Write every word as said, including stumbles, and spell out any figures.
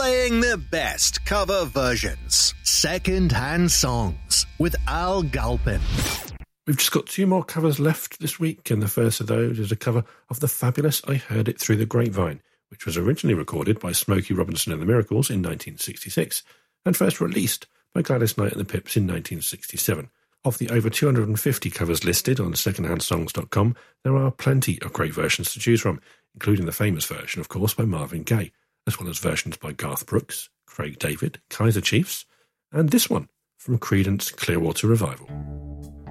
playing the best cover versions. Second-hand songs with Al Galpin. We've just got two more covers left this week, and the first of those is a cover of the fabulous I Heard It Through the Grapevine, which was originally recorded by Smokey Robinson and the Miracles in nineteen sixty-six, and first released by Gladys Knight and the Pips in nineteen sixty-seven. Of the over two hundred fifty covers listed on second hand songs dot com, there are plenty of great versions to choose from, including the famous version, of course, by Marvin Gaye, as well as versions by Garth Brooks, Craig David, Kaiser Chiefs, and this one from Creedence Clearwater Revival.